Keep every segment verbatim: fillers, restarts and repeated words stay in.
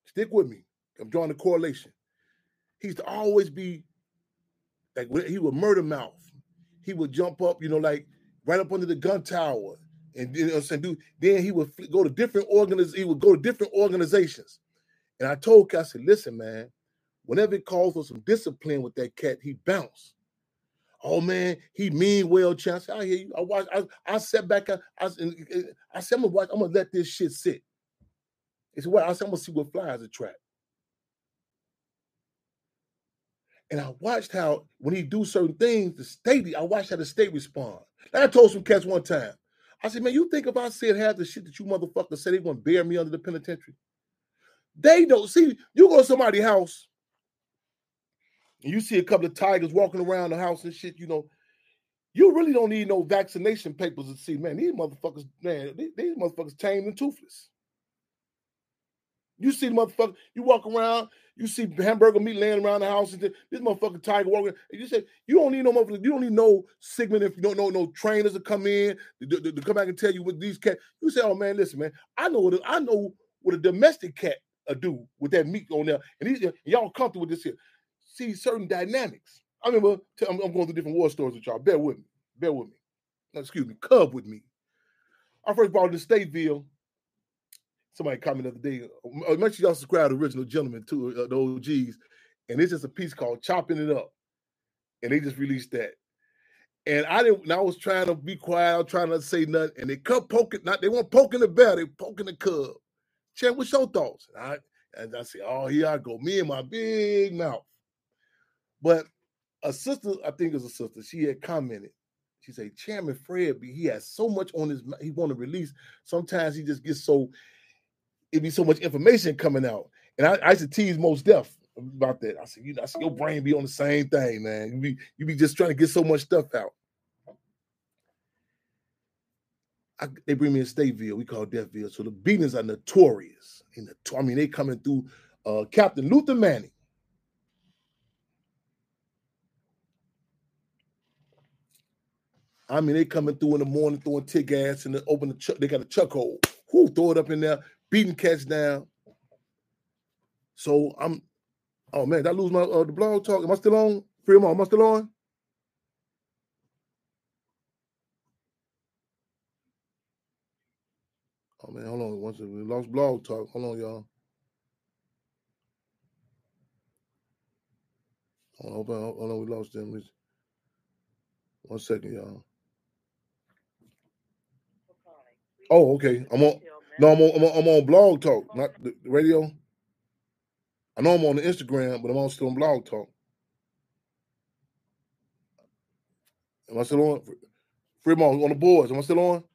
Stick with me. I'm drawing the correlation. He used to always be like, he would murder mouth. He would jump up, you know, like right up under the gun tower. And, you know what I'm saying, dude, then he would go to different organiz- he would go to different organizations. And I told Cat, I said, listen, man, whenever it calls for some discipline with that cat, he bounced. Oh man, he mean well, chance. I hear you. I watch. I, I sat back. I, I, I said, I'm gonna watch. I'm gonna let this shit sit. It's what I said. I'm gonna see what flies the trap. And I watched how when he do certain things, the state. I watched how the state respond. Like I told some cats one time. I said, man, you think if I said half the shit that you motherfuckers said, they want to bear me under the penitentiary? They don't see. You go to somebody's house, and you see a couple of tigers walking around the house and shit. You know. You really don't need no vaccination papers to see, man, these motherfuckers, man, these, these motherfuckers tamed and toothless. You see the motherfucker, you walk around, you see hamburger meat laying around the house, and this motherfucking tiger walking, and you say, you don't need no motherfucker, you don't need no segment if you don't know no trainers to come in, to, to, to come back and tell you what these cats, you say, oh man, listen, man, I know what a, I know what a domestic cat will do with that meat on there, and these, y'all comfortable with this here. See certain dynamics. I remember, I'm, I'm going through different war stories with y'all. Bear with me. Bear with me. No, excuse me. Cub with me. I first bought it in Stateville. Somebody commented the other day. Make sure y'all subscribe to Original Gentlemen, too, uh, the O Gs. And it's just a piece called Chopping It Up. And they just released that. And I didn't, and I was trying to be quiet. I was trying not to say nothing. And they kept poking, not, they weren't poking the bear, they were poking the cub. Chan, what's your thoughts? And I, and I said, oh, here I go. Me and my big mouth. But a sister, I think it was a sister, she had commented. She said, Chairman Fred, he has so much on his, he want to release. Sometimes he just gets so, it be so much information coming out. And I, I used to tease Mos Def about that. I said, you know, I said, your brain be on the same thing, man. You be, you be just trying to get so much stuff out. I, they bring me in Stateville. We call it Deathville. So the beatings are notorious. And the, I mean, they coming through uh, Captain Luther Manning. I mean, they coming through in the morning, throwing tick gas and open the chuck. They got a chuck hole. Whoo, throw it up in there, beating cats down. So I'm, oh man, did I lose my uh, the blog talk? Am I still on? Fremont, am I still on? Oh man, hold on. Once we lost blog talk. Hold on, y'all. Hold on, hold on, we lost them. One second, y'all. Oh, okay. I'm on. No, I'm on. I'm on, I'm on Blog Talk, not the radio. I know I'm on the Instagram, but I'm also still on Blog Talk. Am I still on? Fremont on the boards. Am I still on?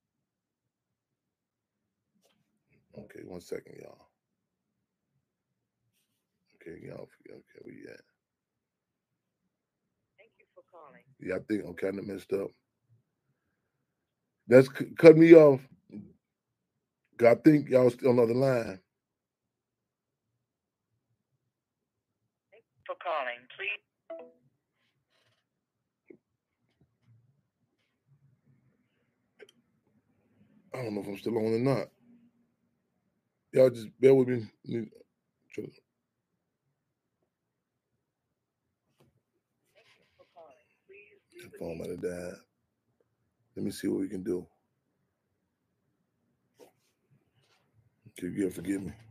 Okay, one second, y'all. Okay, y'all. Okay, where you at? Thank you for calling. Yeah, I think I'm kind of messed up. That's c- cut me off. I think y'all still on the line. Thank you for calling. Please. I don't know if I'm still on or not. Y'all just bear with me. The phone might have died. Let me see what we can do. Okay, yeah, forgive me.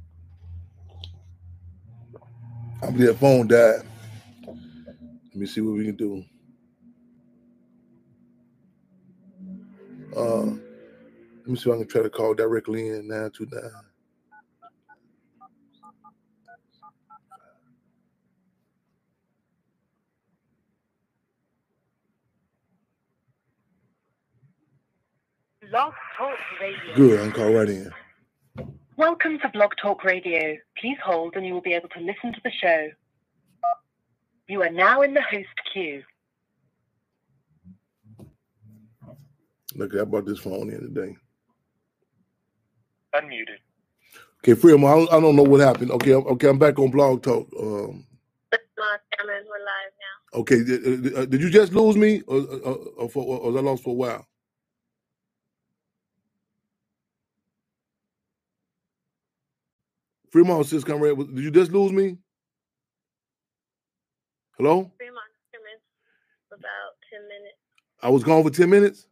I believe that phone died. Let me see what we can do. Uh, let me see if I can try to call directly in nine two nine. Blog Talk Radio. Good, I can call right in. Welcome to Blog Talk Radio. Please hold and you will be able to listen to the show. You are now in the host queue. Look, I brought this phone in today. Unmuted. Okay, Freeman, I don't, I don't know what happened. Okay, okay, I'm back on Blog Talk. Um, We're live now. okay, did, uh, did you just lose me, or, or, or, for, or was I lost for a while? Fremont says, come right. Did you just lose me? Hello? Fremont commenced about ten minutes. I was gone for ten minutes?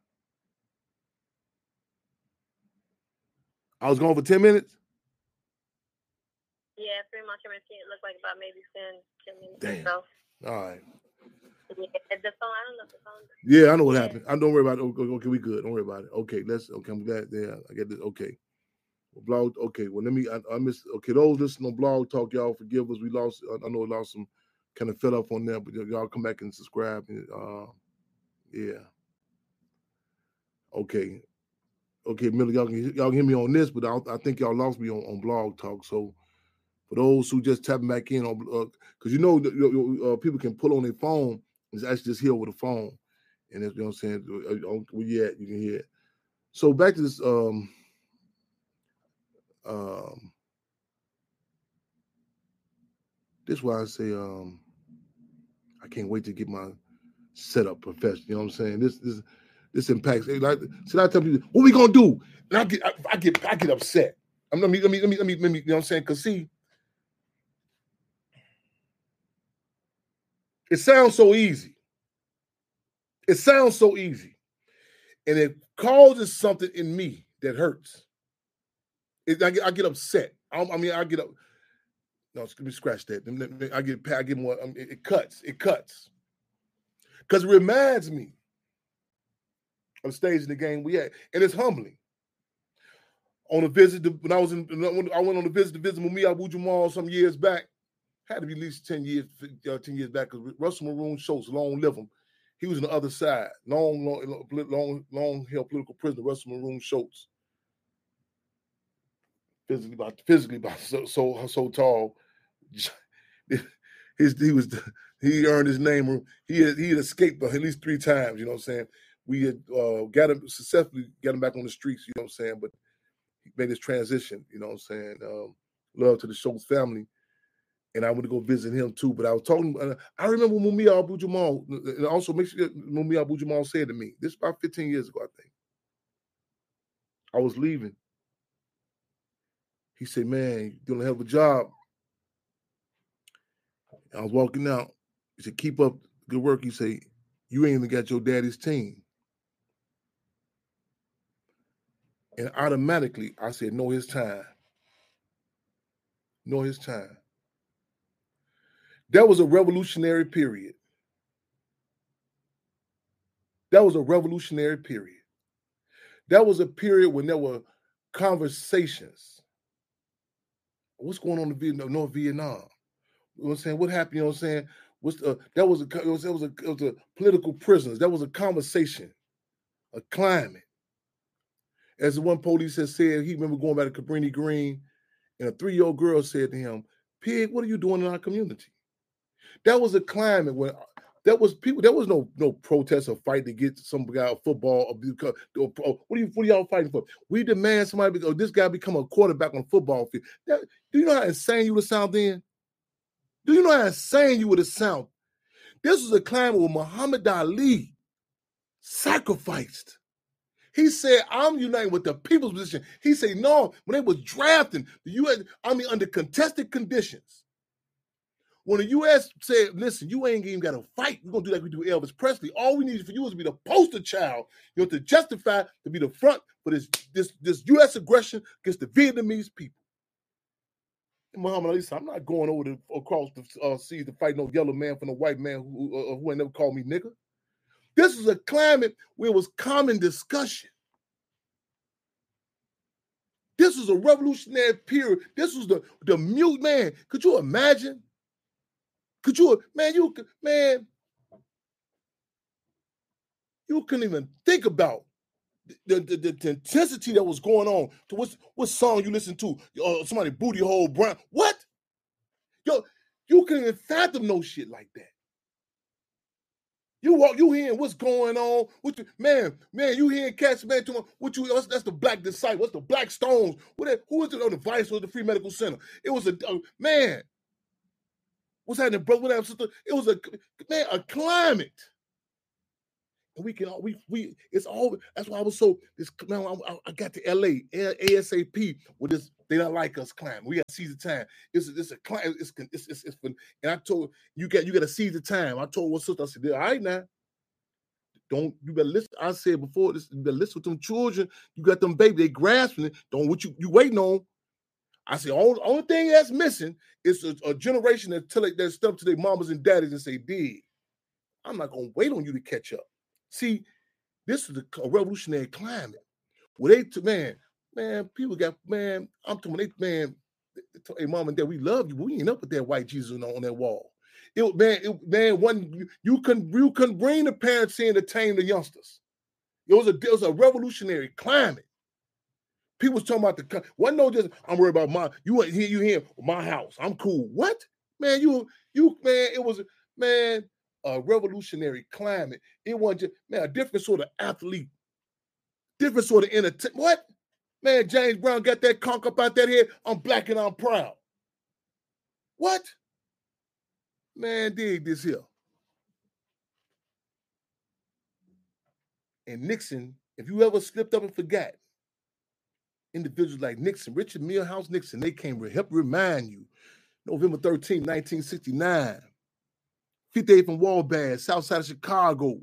I was gone for ten minutes? Yeah, Fremont commenced. It looked like about maybe ten, ten minutes. Damn. Or so. All right. Yeah, the phone, I don't know if the phone. Yeah, I know what yeah. happened. I don't worry about it. Okay, okay, we good. Don't worry about it. Okay, let's. Okay, I'm glad. Yeah, I get this. Okay, well, blog. Okay, well, let me. I, I missed. Okay, those listening on Blog Talk, y'all forgive us. We lost. I, I know we lost some. Kind of fell off on there, but y'all come back and subscribe. And, uh, yeah. Okay. Okay, Miller, y'all can y'all can hear me on this, but I, I think y'all lost me on, on Blog Talk. So for those who just tapping back in on, because uh, you know uh, people can pull on their phone. It's actually just here with a phone. And that's, you know what I'm saying? Where you at, you can hear it. So back to this, um, um, this is why I say um, I can't wait to get my setup professional. You know what I'm saying? This this this impacts. Like, so I tell people, what we gonna do? And I get I, I get I get upset. I'm let me let me let me let me let me. You know what I'm saying? Cause see, it sounds so easy. It sounds so easy. And it causes something in me that hurts. It, I, get, I get upset. I, I mean, I get up. No, let me scratch that. I get, I get more. I mean, it cuts. It cuts. Because it reminds me of the stage of the game we had, and it's humbling. On a visit, to, when I was in, when I went on a visit to visit Mumia Abu-Jamal some years back. Had to be at least ten years, uh, ten years back. Because Russell Maroon Schultz, long live him. He was on the other side, long, long, long, long held political prisoner, Russell Maroon Schultz. Physically, about physically, about so so, so tall. His he was he earned his name. He had, he had escaped at least three times. You know what I'm saying? We had uh, got him successfully, got him back on the streets. You know what I'm saying? But he made his transition. You know what I'm saying? Um, love to the Schultz family. And I went to go visit him too. But I was talking, uh, I remember Mumia Abu-Jamal, and also make sure Mumia Abu-Jamal said to me, this is about fifteen years ago, I think. I was leaving. He said, man, you're doing a hell of a job. I was walking out. He said, keep up good work. He said, you ain't even got your daddy's team. And automatically, I said, know his time. Know his time. That was a revolutionary period. That was a revolutionary period. That was a period when there were conversations. What's going on in Vietnam, North Vietnam? You know what I'm saying? What happened? You know what I'm saying? What's the, that was a it was, it was a it was a political prisoners. That was a conversation, a climate. As the one police has said, he remember going back to Cabrini Green, and a three-year-old girl said to him, "Pig, what are you doing in our community?" That was a climate when there was people. There was no no protest or fight to get some guy a football. Or, or, or, what are you what are y'all fighting for? We demand somebody. Or this guy become a quarterback on the football field. That, do you know how insane you would sound then? Do you know how insane you would have sounded? This was a climate where Muhammad Ali sacrificed. He said, I'm uniting with the people's position. He said, no, when they was drafting the U S, I mean, under contested conditions, when the U S said, listen, you ain't even got to fight. We're going to do like we do Elvis Presley. All we need for you is to be the poster child. You know, to justify, to be the front for this, this, this U S aggression against the Vietnamese people. And Muhammad Ali said, I'm not going over to, across the uh, seas to fight no yellow man from a white man who, uh, who ain't never called me nigga. This was a climate where it was common discussion. This was a revolutionary period. This was the, the mute man. Could you imagine? Could you, man, you, man, you couldn't even think about the, the, the, the intensity that was going on to what, what song you listen to. Uh, somebody booty hole brown. What? Yo, you couldn't even fathom no shit like that. You walk, you hearing what's going on? What you, man, man, you hearing cats, man, to what you, that's, that's the Black Disciple, what's the Black Stones? What that, who was it on the Vice or the Free Medical Center? It was a, uh, man, what's happening, brother? What happened, sister? It was a, man, a climate. And we can all we we it's all that's why I was so this now I, I got to L A ASAP with this they don't like us climb. We got to seize the time. It's it's a climb. It's it's it's, it's been, and I told you get you got to seize the time. I told what sister I said, all right now. Don't you better listen. I said before this, you better listen with them children. You got them baby, they grasping it. Don't what you you waiting on. I said, only, only thing that's missing is a, a generation that tell it that stuff to their mamas and daddies and say, dig. I'm not gonna wait on you to catch up. See, this is a, a revolutionary climate. Where they, man, man, people got, man, I'm telling they, man, hey, mom and dad, we love you, but we ain't up with that white Jesus on, on that wall. It, man, it, man, one you, you can you can bring the parents in to tame the youngsters. It was a it was a revolutionary climate. People was talking about the one. No, just I'm worried about my you here. You hear my house? I'm cool. What, man? You you man? It was man a revolutionary climate. It wasn't just man a different sort of athlete, different sort of entertainment. What, man? James Brown got that conch up out that head. I'm black and I'm proud. What, man? Dig this here. And Nixon, if you ever slipped up and forgot. Individuals like Nixon, Richard Milhouse Nixon, they came to help remind you. November thirteenth, nineteen sixty-nine, fifty-eighth and Wabash, south side of Chicago.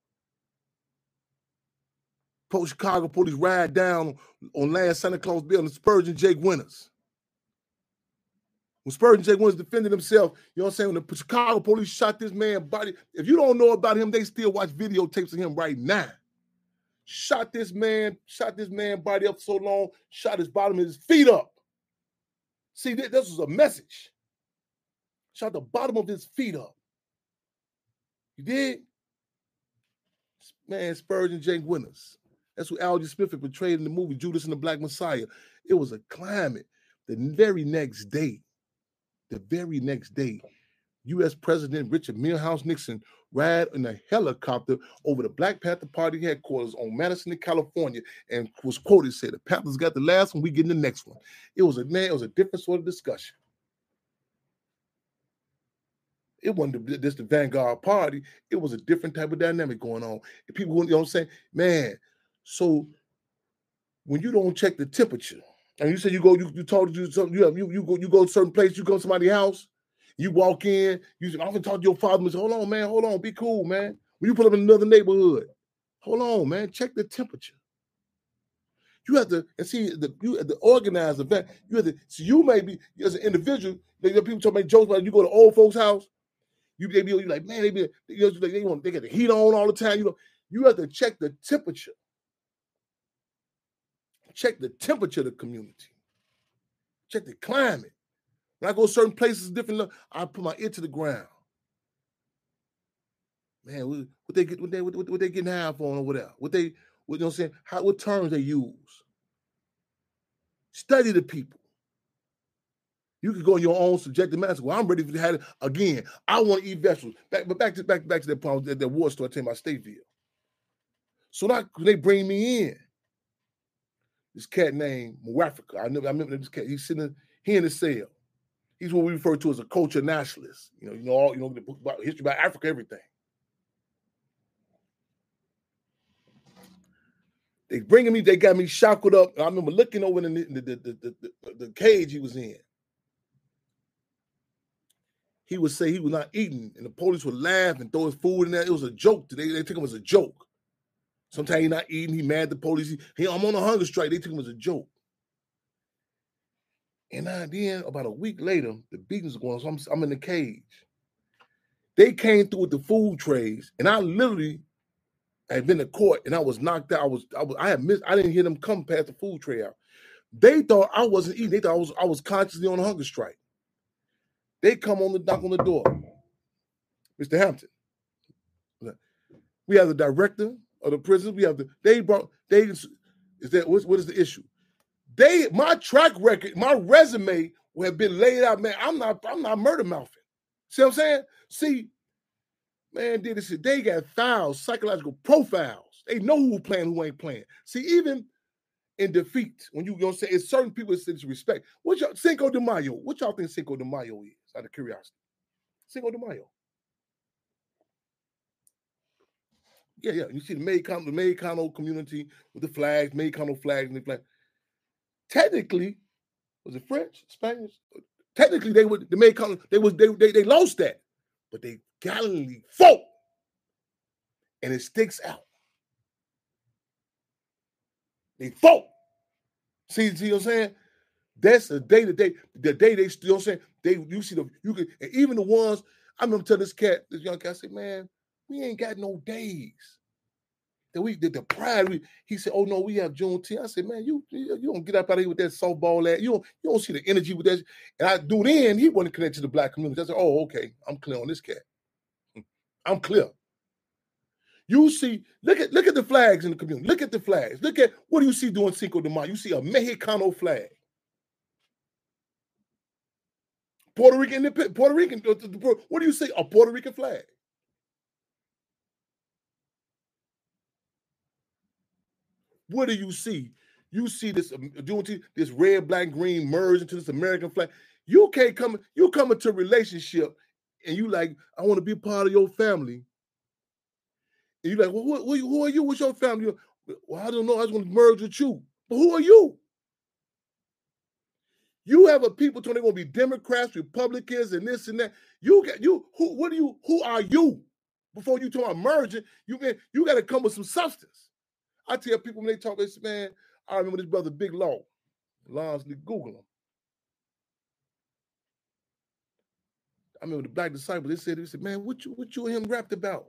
Post Chicago police ride down on last Santa Claus building Spurgeon Jake Winters. When Spurgeon Jake Winters defended himself, you know what I'm saying? When the Chicago police shot this man's body, if you don't know about him, they still watch videotapes of him right now. Shot this man, shot this man body up so long, shot his bottom of his feet up. See, this, this was a message. Shot the bottom of his feet up. You did? Man, Spurgeon Jake Winters. That's what Algie Smith had portrayed in the movie Judas and the Black Messiah. It was a climate. The very next day, the very next day, U S President Richard Milhouse Nixon ride in a helicopter over the Black Panther Party headquarters on Madison, California, and was quoted, said, the Panthers got the last one, we getting the next one. It was a, man, it was a different sort of discussion. It wasn't just the Vanguard Party. It was a different type of dynamic going on. And people, you know what I'm saying? Man, so when you don't check the temperature, and you say you go, you, you talk to you, you, have, you, you go, you go to a certain place, you go to somebody's house, you walk in, you say, I often talk to your father and say, hold on, man, hold on, be cool, man. When you pull up in another neighborhood, hold on, man, check the temperature. You have to, and see, the, you have to organize the event. You have to, so you may be, as an individual, they, people talk about jokes about you go to old folks' house, you they be you like, man, they be, you know, they want, they get the heat on all the time. You know, you have to check the temperature. Check the temperature of the community. Check the climate. When I go certain places, different, I put my ear to the ground. Man, what, what they get, what they, what, what they getting half on or whatever. What they, what, you know what I'm saying? How, what terms they use. Study the people. You can go in your own subjective matter. Well, I'm ready to have it again. I want to eat vegetables. Back, but back to back, back to that problem that, that war store I tell you about Stateville. So now they bring me in. This cat named Mwafrika. I never I remember this cat. He's sitting in, he in the cell. He's what we refer to as a culture nationalist. You know, you know, all you know, the book about history about Africa, everything. They bringing me, they got me shackled up. I remember looking over in the, the, the, the, the, the cage he was in. He would say he was not eating, and the police would laugh and throw his food in there. It was a joke. They, they took him as a joke. Sometimes he's not eating, he mad at the police. He, he, I'm on a hunger strike. They took him as a joke. And I, then, about a week later, the beatings were going on, so I'm, I'm in the cage. They came through with the food trays, and I literally had been to court, and I was knocked out. I was, I was, I had missed. I didn't hear them come past the food tray out. They thought I wasn't eating. They thought I was, I was consciously on a hunger strike. They come on the knock on the door, Mister Hampton. We have the director of the prison. We have the. They brought. They is that what, what is the issue? They my track record, my resume will have been laid out. Man, I'm not. I'm not murder mouthing. See what I'm saying? See, man, did this. They got files, psychological profiles. They know who playing, who ain't playing. See, even in defeat, when you gonna say it's certain people that respect. What y'all Cinco de Mayo? What y'all think Cinco de Mayo is? Out of curiosity, Cinco de Mayo. Yeah, yeah. You see the Maycano, the Maycano community with the flags, Maycano flags and the flag. Technically, was it French, Spanish? Technically, they would the Maycano, they was they, they they lost that, but they gallantly fought, and it sticks out. They fought. See, see what I'm saying? That's the day that they, the day they still saying they. You see the you can, and even the ones. I remember telling this cat, this young cat, I said, "Man, we ain't got no days that we did the pride." We, he said, "Oh no, we have Juneteenth." I said, "Man, you you don't get up out of here with that softball at you don't you don't see the energy with that." And I do then he wasn't connected to the black community. I said, "Oh, okay, I'm clear on this cat. I'm clear." You see, look at look at the flags in the community. Look at the flags. Look at what do you see doing Cinco de Mayo? You see a Mexicano flag. Puerto Rican, Puerto Rican, what do you say? A Puerto Rican flag. What do you see? You see this this red, black, green merge into this American flag. You can't come, you come into a relationship and you like, I want to be part of your family. And you're like, well, who, who, who are you? What's your family? Well, I don't know. I just want to merge with you. But who are you? You have a people telling they're gonna be Democrats, Republicans, and this and that. You got you who what do you who are you before you talk about merging? You can you gotta come with some substance. I tell people when they talk, they say, man, I remember this brother Big Law. Lonsley, Google him. I remember the Black Disciples, they said, they said, man, what you what you and him rapped about?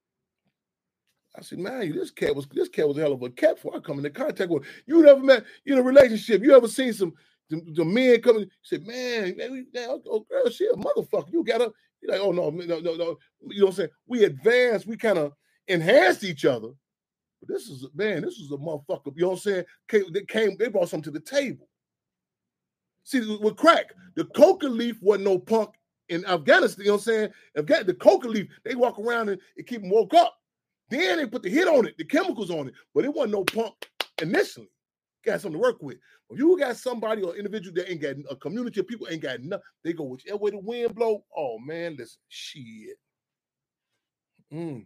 I said, man, this cat was this cat was a hell of a cat before I come into contact with him. You never met you in a relationship, you ever seen some The, the men coming, said, man, man, man, oh, girl, she a motherfucker. You got her. You're like, oh, no, no, no, no. You know what I'm saying? We advanced, we kind of enhanced each other. But this is, man, this is a motherfucker. You know what I'm saying? Came, they came, they brought something to the table. See, with crack, the coca leaf wasn't no punk in Afghanistan. You know what I'm saying? The coca leaf, they walk around and, and keep them woke up. Then they put the hit on it, the chemicals on it. But it wasn't no punk initially. Got something to work with. If you got somebody or individual that ain't got a community of people ain't got nothing, they go whichever way the wind blow. Oh man, listen, shit. Mm.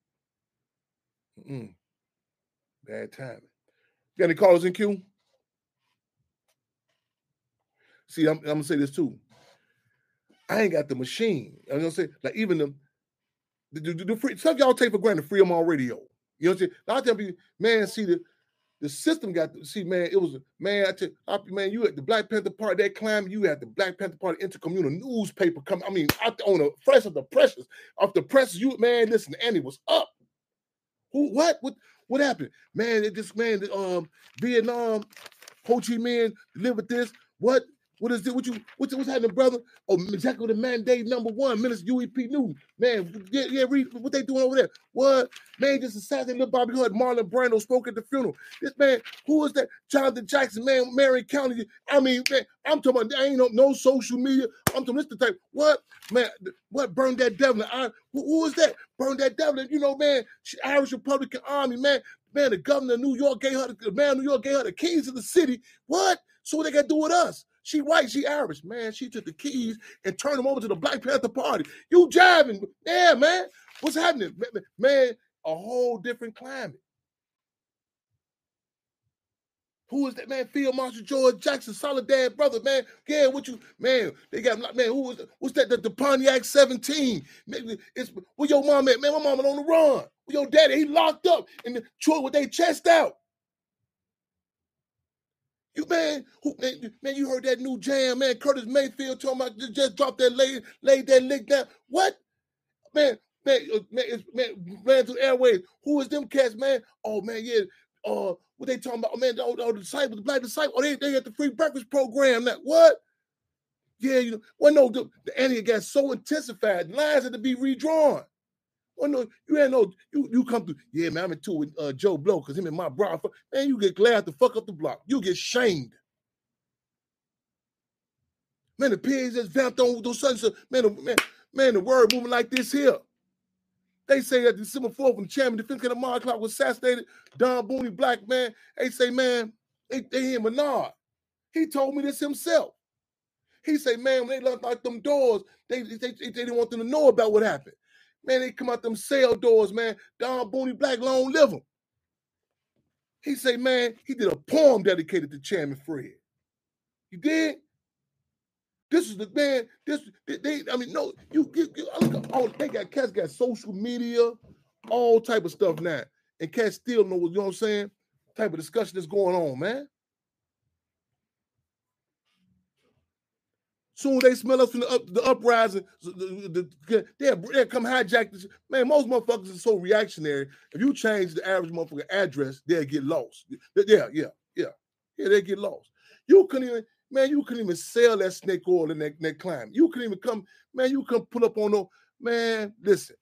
Mm. Bad timing. Got any callers in queue? See, I'm, I'm gonna say this too. I ain't got the machine. I'm gonna say like even the the, the, the free stuff y'all take for granted. Freedom on radio. You know what I'm saying? A lot of times, people, man, see the. The system got to see, man. It was man. I tell you, man, you at the Black Panther Party that climb. You had the Black Panther Party intercommunal newspaper come. I mean, out on the fresh of the presses, off the presses. You man, listen, Annie was up. Who? What? What? What happened? Man, it just man. Um, Vietnam, Ho Chi Minh live with this. What? What is it? What you? What's what's happening, brother? Oh, exactly the mandate number one, Minister U E P Newton. Man, yeah, yeah. Read what they doing over there. What? Man, just assassinated little Bobby Hood. Marlon Brando spoke at the funeral. This man, who is that? Jonathan Jackson, man, Marion County. I mean, man, I'm talking about. I ain't no, no social media. I'm talking this the type. What? Man, what? Burned that devil? I, who, who is that? Burned that devil? You know, man, Irish Republican Army, man. Man, the governor of New York gave her the man of New York gave her the keys to the city. What? So what they got to do with us? She white, she Irish. Man, she took the keys and turned them over to the Black Panther Party. You jiving. Yeah, man. What's happening? Man, a whole different climate. Who is that, man? Field Marshal George Jackson, Soledad brother, man. Yeah, what you, man, they got, man, who was, what's that, the, the Pontiac seventeen? Maybe it's, where your mom at? Man, my mama on the run. Where your daddy, he locked up in the truck with their chest out. You man, who, man, man, you heard that new jam, man. Curtis Mayfield talking about just, just dropped that lay, laid that lick down. What? Man, man, man, it's, man, ran through the airways. Who is them cats, man? Oh man, yeah. Uh, what they talking about? Oh man, all, all the disciples, the Black disciples. Oh, they they got the free breakfast program. That what? Yeah, you know. Well, no, the, the enemy got so intensified. The lines had to be redrawn. Well, no, you ain't no, you you come through. Yeah, man, I'm in tour with uh, Joe Blow because him and my bro, man, you get glad to fuck up the block. You get shamed. Man, the pigs just vamped on those sudden, man, man, man, the word moving like this here. They say that December fourth, when the chairman of the Defense Mark Clark was assassinated, Don Booney, black man, they say, man, they, they hear Menard. He told me this himself. He say, man, when they left out them doors, they, they, they, they didn't want them to know about what happened. Man, they come out them cell doors, man. Don Booney Black, long live him. He say, man, he did a poem dedicated to Chairman Fred. You did? This is the man. This they, they I mean, no, you, you, you look, oh, they got cats got social media, all type of stuff now, and cats still know what you know what I'm saying. Type of discussion that's going on, man. Soon they smell us from the, up, the uprising, the, the, they'll, they'll come hijack this. Man, most motherfuckers are so reactionary. If you change the average motherfucker address, they'll get lost. Yeah, yeah, yeah. Yeah, they get lost. You couldn't even, man, you couldn't even sell that snake oil in that, that climate. You couldn't even come, man, you couldn't put up on no, man, listen.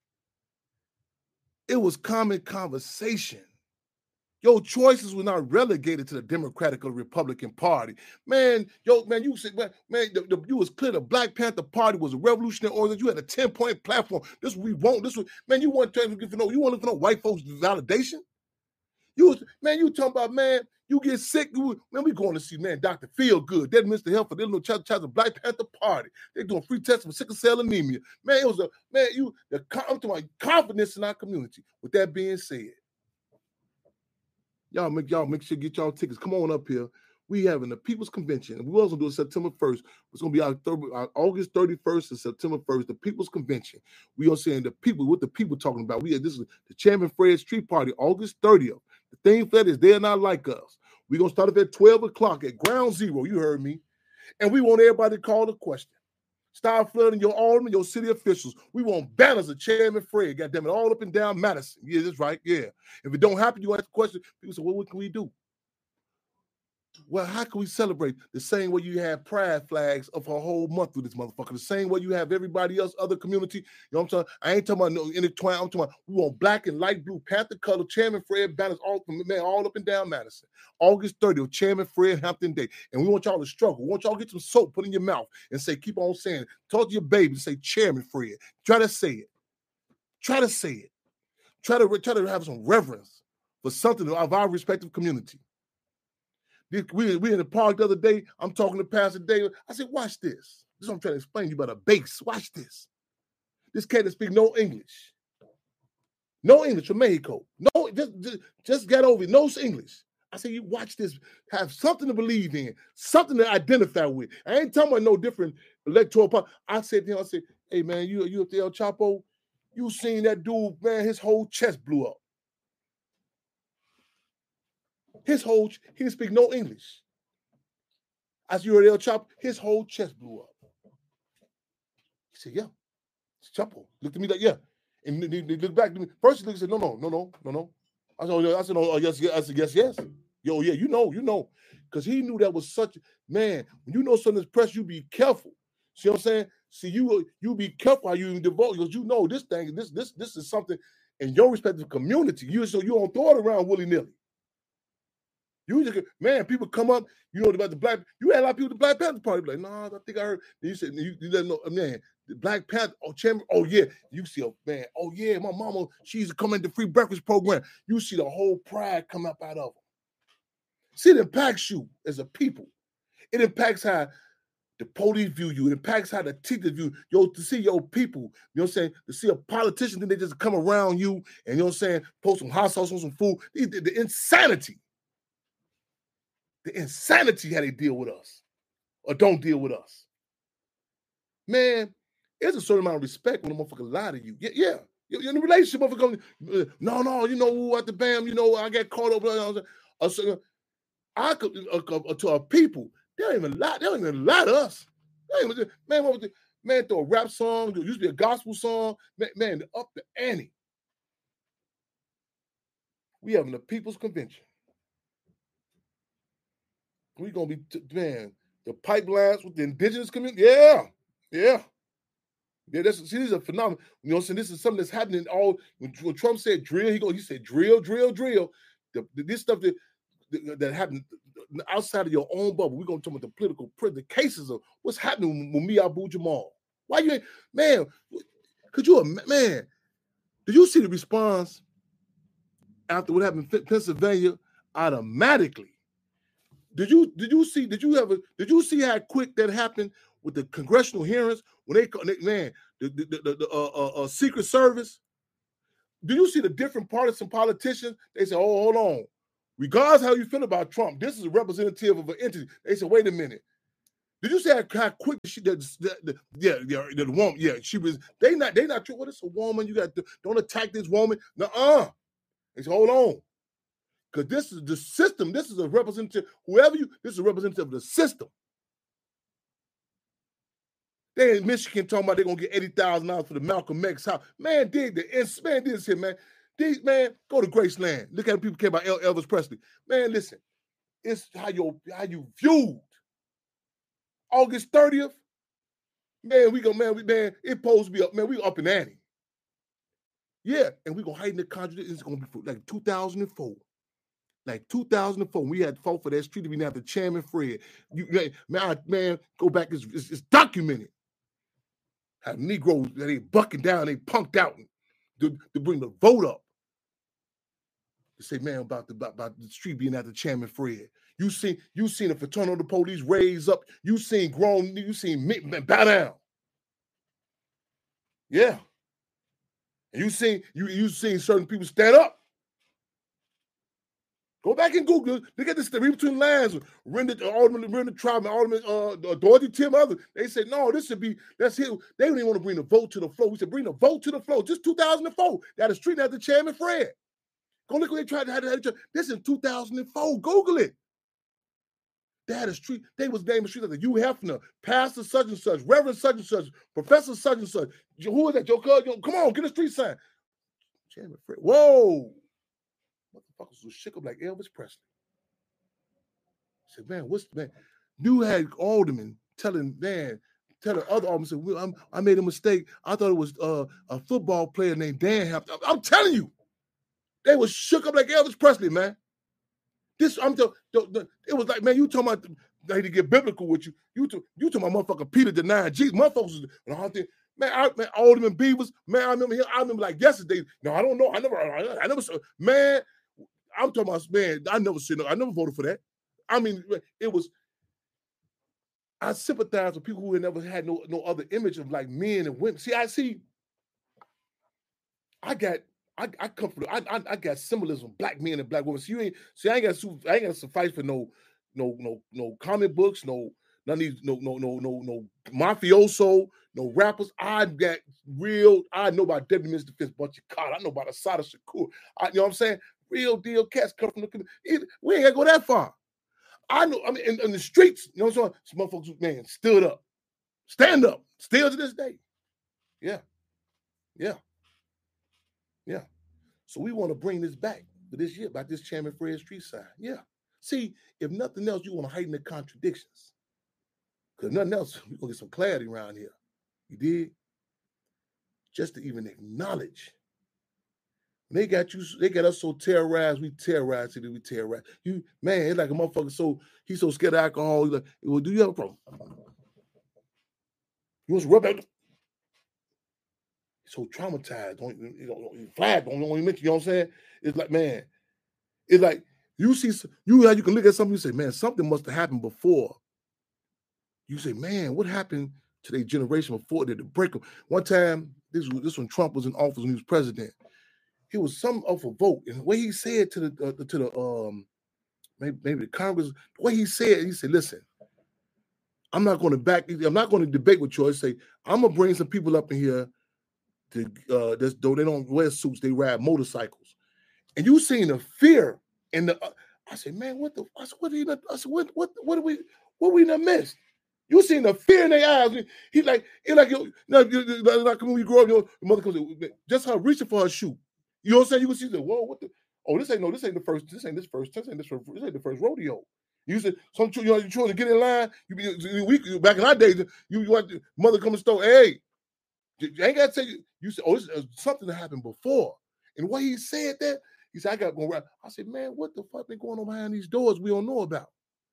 It was common conversation. Your choices were not relegated to the Democratic or Republican Party. Man, yo, man, you said, man, man the, the, you was clear the Black Panther Party was a revolutionary organization. You had a ten-point platform. This we want. This was, man, you want to for no, you want to know white folks validation? You was, man, you talking about, man, you get sick. You, man, we going to see, man, Doctor Feelgood. That Mister Health for the little child, child, the Black Panther Party. They doing free tests for sickle cell anemia. Man, it was a, man, you, the, I'm talking about confidence in our community. With that being said, Y'all make y'all make sure you get y'all tickets. Come on up here. We having the People's Convention. And we also do it September first. It's gonna be our, our August thirty-first and September first, the People's Convention. We are saying the people, what the people talking about. We had this is the Chairman Fred Street Party, August thirtieth. The thing for that is they're not like us. We're gonna start up at twelve o'clock at Ground Zero. You heard me. And we want everybody to call the question. Start flooding your aldermen, your city officials. We want banners of Chairman Fred, goddamn it, all up and down Madison. Yeah, that's right. Yeah. If it don't happen, you ask the question. People say, well, what can we do? Well, how can we celebrate the same way you have pride flags of a whole month with this motherfucker? The same way you have everybody else, other community. You know what I'm saying? I ain't talking about no intertwine. I'm talking about we want black and light blue Panther color Chairman Fred banners all man all up and down Madison. August thirtieth, Chairman Fred Hampton Day. And we want y'all to struggle. We want y'all to get some soap, put in your mouth, and say, keep on saying it. Talk to your baby and say, Chairman Fred. Try to say it. Try to say it. Try to, try to have some reverence for something of our respective community. We, we in the park the other day. I'm talking to Pastor David. I said, watch this. This is what I'm trying to explain to you about a base. Watch this. This cat that speak no English. No English from Mexico. No, just, just, just get over it. No English. I said, you watch this. Have something to believe in. Something to identify with. I ain't talking about no different electoral part. I said to him, I said, hey, man, you, you up there, El Chapo? You seen that dude, man, his whole chest blew up. His whole, he didn't speak no English. As you heard El Chapo, his whole chest blew up. He said, yeah, it's Chapo. Looked at me like, yeah. And he, he looked back to me. First he looked and said, no, no, no, no, no, no. I said, oh, I said, oh, yes, yes. I said, yes, yes. Yo, yeah, you know, you know. Because he knew that was such, man, when you know something's pressed, you be careful. See what I'm saying? See, you you be careful how you even devote, because you know this thing, this, this, this is something in your respective community. You so you don't throw it around willy-nilly. You just, man, people come up, you know about the black, you had a lot of people at the Black Panther Party, like, no, nah, I think I heard. You said, you, you didn't know, man, the Black Panther, oh, Chairman, oh, yeah, you see, a man, oh, yeah, my mama, she's coming to free breakfast program. You see the whole pride come up out of them. See, it impacts you as a people. It impacts how the police view you. It impacts how the teachers view you. To see your people, you know what I'm saying? To see a politician, then they just come around you and, you know what I'm saying, post some hot sauce on some food. The, the, the insanity. The insanity how they deal with us or don't deal with us. Man, there's a certain amount of respect when a motherfucker lie to you. Yeah, yeah. You're in a relationship, motherfucker. No, no, you know, at the bam, you know, I get caught up. I could, uh, to our people, they don't even lie. They don't even lie to us. They don't even, man, what was the, man, throw a rap song, it used to be a gospel song. Man, man up the ante. We having the People's Convention. We're going to be, man, the pipelines with the indigenous community. Yeah, yeah. Yeah, that's, see, this is a phenomenon. You know what I'm saying? This is something that's happening all, when, when Trump said drill, he go, he said drill, drill, drill. The, the, this stuff that, that, that happened outside of your own bubble. We're going to talk about the political, the cases of what's happening with me, Abu Jamal. Why you ain't, man, could you, man, did you see the response after what happened in Pennsylvania? Automatically. Did you did you see did you ever did you see how quick that happened with the congressional hearings when they, they man the the, the, the uh, uh, uh, Secret Service? Do you see the different partisan politicians? They say, oh, hold on. Regardless how you feel about Trump, this is a representative of an entity. They said, wait a minute. Did you see how, how quick she did? The, the, yeah, yeah, the woman. Yeah, she was. They not. They not true. What is a woman? You got to don't attack this woman. Nuh-uh. They said, hold on, because this is the system. This is a representative. Whoever you, this is a representative of the system. They in Michigan talking about they're gonna get eighty thousand dollars for the Malcolm X house. Man, dig the man. This here, man. These man, go to Graceland. Look at people care about El- Elvis Presley. Man, listen, it's how you how you viewed. August thirtieth, man, we go, man, we man, it supposed to be up, man, we up in ante. Yeah, and we gonna hide in the contradiction. It's gonna be for like two thousand four. Like two thousand four, we had fought for that street to be named after Chairman Fred. You, man, I, man, go back, it's, it's, it's documented. How Negroes, they bucking down, they punked out to, to bring the vote up. To say, man, about the about, about the street being after Chairman Fred. You seen you seen a fraternal of the police raise up. You seen grown. You seen men bow down. Yeah, and you seen you you seen certain people stand up. Go back and Google. Look at this. Read between the lines. Rendered Alderman, Rendered Tribe, Alderman uh, Dorothy Tim, others. They said no. This should be. That's it. They don't even want to bring the vote to the floor. We said bring the vote to the floor. Just two thousand four. That a street after Chairman Fred. Go look what they tried to have. This is two thousand four. Google it. They had a street, they was named a street like Hugh Hefner, Pastor such and such, Reverend such and such, Professor such and such. Who is that? Joe Cud? Come on, get a street sign. Chairman Fred. Whoa. Motherfuckers was shook up like Elvis Presley. I said, man, what's the man? You had aldermen telling, man, telling other aldermen, said, well, I'm, I made a mistake. I thought it was uh, a football player named Dan Hampton. I'm, I'm telling you, they was shook up like Elvis Presley, man. This I'm the, the, the it was like, man, you talking about they to get biblical with you. You to, you talking about motherfucker Peter denying Jesus. Motherfuckers and all that. Man, I man, Alderman Beavers, man, I remember him, I remember like yesterday. No, I don't know. I never I, I never saw man. I'm talking about man, I never seen I never voted for that. I mean, it was I sympathize with people who had never had no, no other image of like men and women. See, I see I got I, I come from I, I I got symbolism, black men and black women. So you ain't see I ain't got I ain't got to suffice for no no no no comic books, no none of these no no no no no mafioso, no rappers. I got real. I know about Deputy Minister Defense Bunch of Carter. I know about Assata Shakur. I, you know what I'm saying? Real deal cats come from the community. We ain't gotta go that far. I know. I mean, in, in the streets, you know what I'm saying? Some motherfuckers, man, stood up, stand up, still to this day. Yeah, yeah. Yeah. So we want to bring this back for this year about this Chairman Fred Street sign. Yeah. See, if nothing else, you want to heighten the contradictions. Because nothing else, we're going to get some clarity around here. You did? Just to even acknowledge. They got you, they got us so terrorized, we terrorized it, we terrorized. You, man, it's like a motherfucker, so he's so scared of alcohol. He's like, well, do you have a problem? You want to rub out? So traumatized, don't you know? Flag, don't only mention. You know what I'm saying? It's like, man, it's like you see you you can look at something. You say, man, something must have happened before. You say, man, what happened to their generation before they to break them? One time, this was this when Trump was in office when he was president. He was some of a vote, and the way he said to the uh, to the um maybe maybe the Congress, the way he said, he said, listen, I'm not going to back. I'm not going to debate with you. I say I'm gonna bring some people up in here. To, uh, this, though they don't wear suits, they ride motorcycles, and you seen the fear in the. Uh, I said, man, what the? I said, what? He, I said, what? What? What do we? What we done missed? You seen the fear in their eyes. He like, he like, you know, like when you grow up, your mother comes, just her reaching for her shoe. You know what I'm saying? You can see the whoa, what the? Oh, this ain't no, this ain't the first. This ain't this first. This ain't this first. This ain't the first rodeo. You said some, you know, you're trying to get in line. You be we back in our days. You, you want the mother come to store, hey. You ain't got to say, you said, oh, this is something that happened before. And what he said that, he said, I got to go around. I said, man, what the fuck been going on behind these doors we don't know about?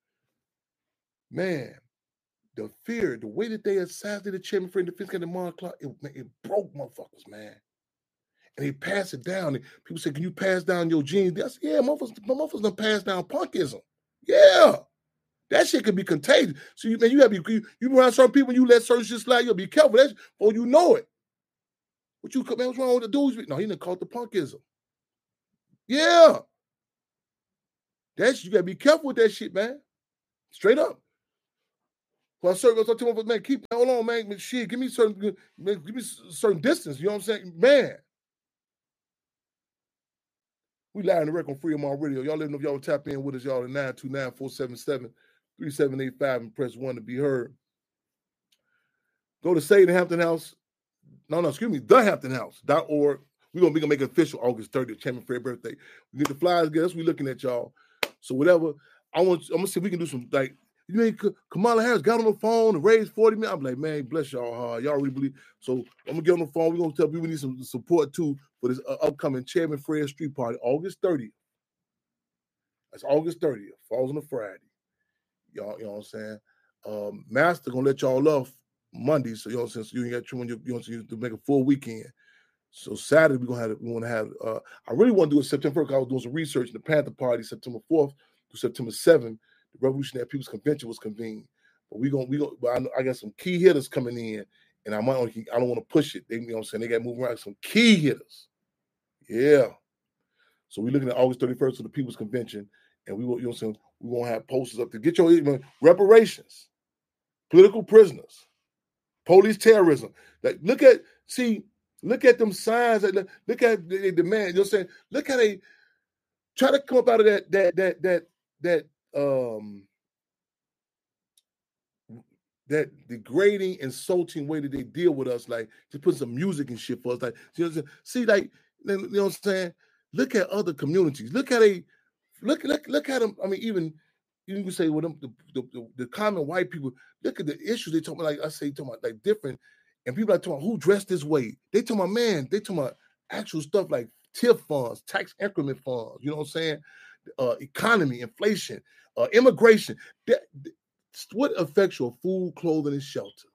Man, the fear, the way that they assassinated Chairman Fred Defense County Mark Clark, it, it broke motherfuckers, man. And they passed it down. And people say, can you pass down your genes? I said, yeah, motherfuckers, motherfuckers done passed down punkism. Yeah. That shit can be contagious. So you man, you gotta be you, you around certain people, you let certain shit slide, you'll be careful. That's or you know it. What you man, what's wrong with the dudes? No, he didn't call it the punkism. Yeah. That's you gotta be careful with that shit, man. Straight up. Well, I circle to him, man, keep hold on, man. Shit, give me certain man, give me certain distance. You know what I'm saying? Man. We live in the record on Freedom on Radio. Y'all let me know if y'all tap in with us, y'all at nine two nine, four seven seven, three seven eight five and press one to be heard. Go to Say the Hampton House. No, no, excuse me, the Hampton House dot org. We're gonna be gonna make it official August thirtieth, Chairman Fred's birthday. We get the flyers, get us, we looking at y'all. So whatever, I want I'm gonna see if we can do some like you mean Kamala Harris got on the phone and raised forty million. I'm like, man, bless y'all hard. Y'all really believe. So I'm gonna get on the phone. We're gonna tell people we need some support too for this uh, upcoming Chairman Fred Street Party, August thirtieth. That's August thirtieth, falls on a Friday. Y'all, you know what I'm saying? Um, Master gonna let y'all off Monday, so you know what I'm saying? So you ain't got you, you know, you to make a full weekend. So Saturday we're gonna have we want to have uh, I really want to do it September first. I was doing some research in the Panther Party, September fourth to September seventh. The Revolutionary People's Convention was convened. But we gonna we gonna but I, I got some key hitters coming in, and I might only, I don't want to push it. They, you know what I'm saying? They gotta move around some key hitters. Yeah. So we're looking at August thirty-first for the People's Convention, and we will, you know what I'm saying, we won't have posters up to get your you know, reparations, political prisoners, police terrorism. Like look at see, look at them signs. That, look at the demand. You know what I'm saying? Look how they try to come up out of that that that that that um that degrading, insulting way that they deal with us, like to put some music and shit for us. Like, you know what I'm saying? See, like, you know what I'm saying? Look at other communities. Look at a look, look, look at them. I mean, even you can say with them, the, the, the, the common white people, look at the issues they talk about, like I say, talking about like different, and people are talking about who dressed this way. They talking about, man, they talking about actual stuff like T I F funds, tax increment funds, you know what I'm saying? Uh, economy, inflation, uh, immigration. That, what affects your food, clothing, and shelter?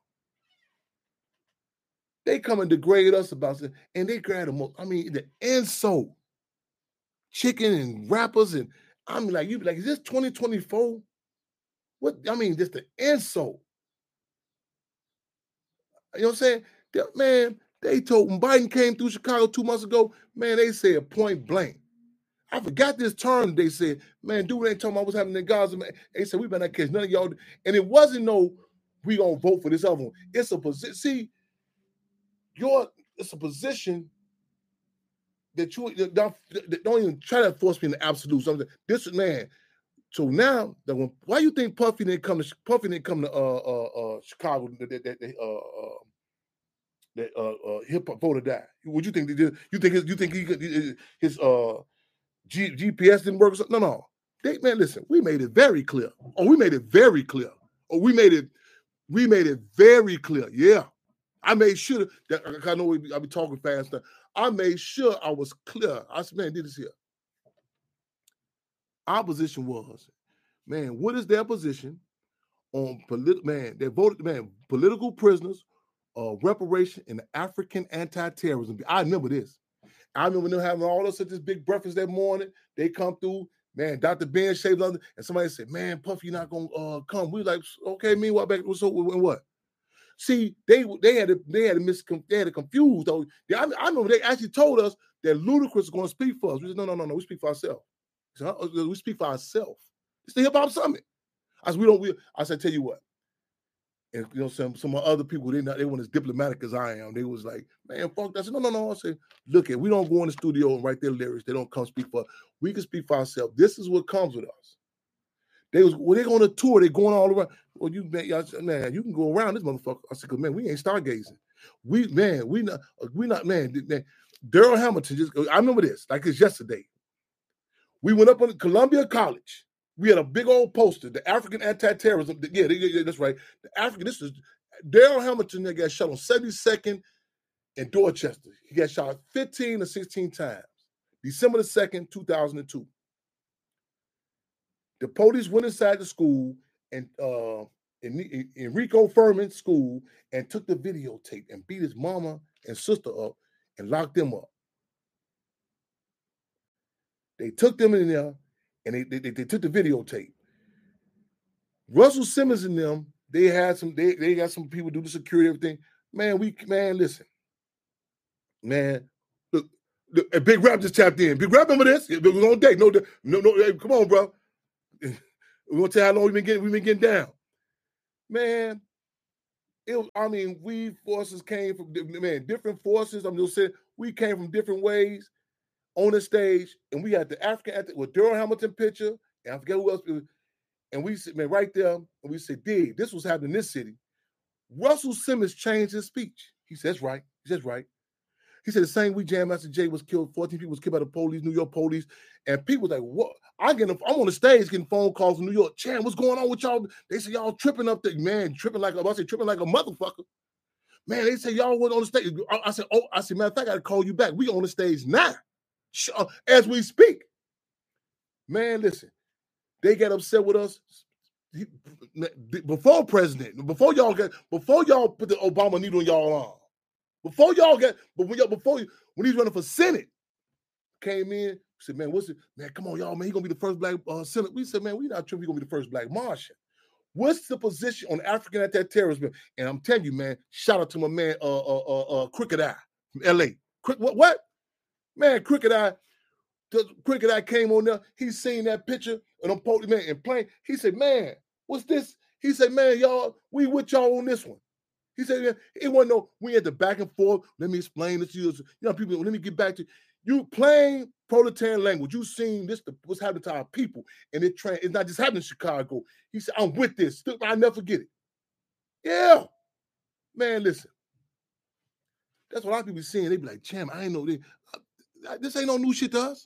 They come and degrade us about it, and they grab the most. I mean, the insult, chicken and rappers, and I mean, like you be like, is this twenty twenty-four? What I mean, just the insult. You know what I'm saying? That, man, they told when Biden came through Chicago two months ago, man, they said point blank. I forgot this term. They said, man, dude ain't talking about what's happening in Gaza. Man. They said, we better not catch none of y'all. And it wasn't no, we gonna vote for this other one. It's a position. See, your it's a position that you don't, don't even try to force me into absolute something. This man. So now that when why you think Puffy didn't come to Puffy didn't come to uh uh, uh Chicago that that, that uh uh that uh, uh hip hop voter died? What you think they did? You think his, you think he could his uh G, G P S didn't work or something? No, no. They, man, listen, we made it very clear. Oh, we made it very clear. Oh, we made it, we made it very clear. Yeah. I made sure that I know I'll be talking fast. I made sure I was clear. I said, man, did this here. Our position was, man, what is their position on political man? They voted, man, political prisoners, uh, reparation, and African anti-terrorism. I remember this. I remember them having all us at this big breakfast that morning. They come through, man. Doctor Ben shaved London, and somebody said, "Man, Puffy, you're not gonna uh, come." We were like, "Okay, meanwhile, back so and what?" See, they they had to, they had to mis they had to confuse though. I, I remember they actually told us that Ludacris was going to speak for us. We said, "No, no, no, no. We speak for ourselves. So, we speak for ourselves. It's the Hip Hop Summit." I said, "We don't." We, I said, "Tell you what." And you know, some some other people, they not they weren't as diplomatic as I am. They was like, man, fuck that. I said, no, no, no. I said, look, it, we don't go in the studio and write their lyrics. They don't come speak for us. We can speak for ourselves. This is what comes with us. They was when they go on a tour, they going all around. Well, you man, y'all, man, you can go around this motherfucker. I said, man, we ain't stargazing. We man, we not, we not, man, man. Daryl Hamilton just. I remember this like it's yesterday. We went up on Columbia College. We had a big old poster, the African anti-terrorism. Yeah, yeah, that's right. The African, this is Daryl Hamilton that got shot on seventy-second in Dorchester. He got shot fifteen or sixteen times. December the second, two thousand two. The police went inside the school and uh, in Enrico Furman's school and took the videotape and beat his mama and sister up and locked them up. They took them in there and they, they, they took the videotape. Russell Simmons and them, they had some, they, they got some people do the security, everything. Man, we, man, listen. Man, look, look hey, Big Rap just tapped in. Big Rap, remember this? We're on date. No, no, no, hey, come on, bro. We're gonna tell how long we've been getting, we've been getting down. Man, it, I mean, we forces came from, man, different forces. I'm just saying, we came from different ways on the stage, and we had the African anthem with Daryl Hamilton picture, and I forget who else, and we said, man, right there, and we said, dig, this was happening in this city. Russell Simmons changed his speech. He says, right, he says, right. He said the same week Jam Master Jay was killed, fourteen people was killed by the police, New York police, and people was like, what? I get, I'm on the stage getting phone calls from New York. Jam, what's going on with y'all? They say y'all tripping up there, man, tripping like, I say tripping like a motherfucker. Man, they say y'all was on the stage. I, I said, oh, I said, matter of fact, I got to call you back. We on the stage now, as we speak. Man, listen, they got upset with us before president, before y'all get, before y'all put the Obama needle in y'all arm. Before y'all get, but when y'all before you, when he's running for Senate, came in, said, man, what's it? Man, come on, y'all, man, he's gonna be the first black uh, Senate. We said, man, we not sure we're gonna be the first black Martian. What's the position on African anti-terrorism? And I'm telling you, man, shout out to my man, uh, uh, uh, uh Crooked Eye from L A. Quick, what, what? Man, Crooked Eye, the Crooked Eye came on there. He seen that picture and I'm poking man and playing. He said, man, what's this? He said, man, y'all, we with y'all on this one. He said, it wasn't no, we had the back and forth. Let me explain this to you. You know, people, let me get back to you playing proletarian language. You seen this, what's happening to our people. And it tra- it's not just happening in Chicago. He said, I'm with this. I'll never forget it. Yeah. Man, listen. That's what a lot of people seeing. They be like, Cham, I ain't know this. This ain't no new shit to us.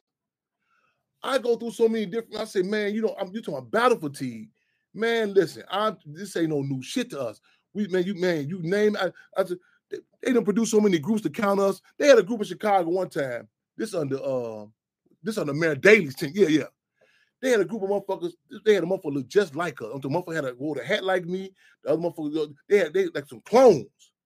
I go through so many different, I say, man, you know, I'm you talking about battle fatigue. Man, listen, I this ain't no new shit to us. We man, you man, you name I, I just, they, they done produce so many groups to count us. They had a group in Chicago one time. This under uh this under Mayor Daley's team. Yeah, yeah. They had a group of motherfuckers. They had a motherfucker look just like us. The motherfucker had a wore a hat like me. The other motherfucker, they had they like some clones.